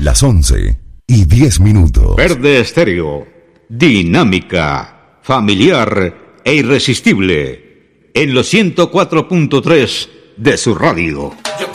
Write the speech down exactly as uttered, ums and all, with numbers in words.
Las once y diez minutos. Verde Estéreo, dinámica, familiar e irresistible, en los ciento cuatro punto tres de su radio.